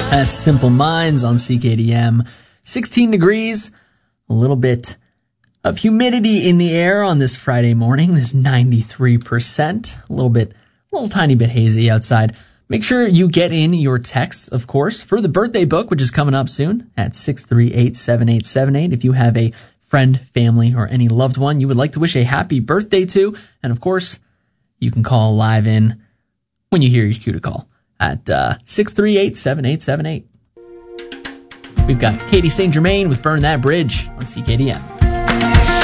That's Simple Minds on CKDM. 16 degrees, a little bit of humidity in the air on this Friday morning. There's 93%, a little tiny bit hazy outside. Make sure you get in your texts, of course, for the birthday book, which is coming up soon at 638-7878. If you have a friend, family, or any loved one you would like to wish a happy birthday to, and of course, you can call live in when you hear your cue to call at 638-7878. We've got Katie St. Germain with Burn That Bridge on CKDM.